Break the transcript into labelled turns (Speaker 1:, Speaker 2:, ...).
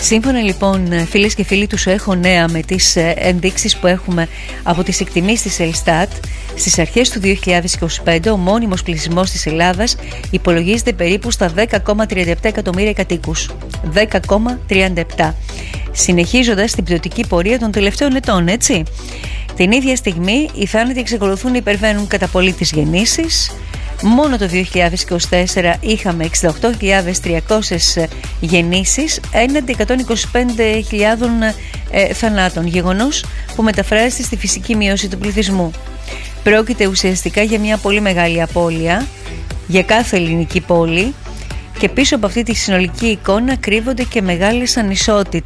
Speaker 1: Σύμφωνα λοιπόν, φίλες και φίλοι του ΣΟΕΧΟ Νέα, με τις ενδείξεις που έχουμε από τις εκτιμήσεις της Ελστάτ, στις αρχές του 2025 ο μόνιμος πληθυσμός της Ελλάδας υπολογίζεται περίπου στα 10,37 εκατομμύρια κατοίκους. 10,37. Συνεχίζοντας την πτωτική πορεία των τελευταίων ετών, έτσι. Την ίδια στιγμή οι θάνατοι εξακολουθούν να υπερβαίνουν κατά πολύ τις γεννήσεις. Μόνο το 2024 είχαμε 68.300 γεννήσεις έναντι 125.000 θανάτων, γεγονός που μεταφράζεται στη φυσική μείωση του πληθυσμού. Πρόκειται ουσιαστικά για μια πολύ μεγάλη απώλεια για κάθε ελληνική πόλη και πίσω από αυτή τη συνολική εικόνα κρύβονται και μεγάλες ανισότητες.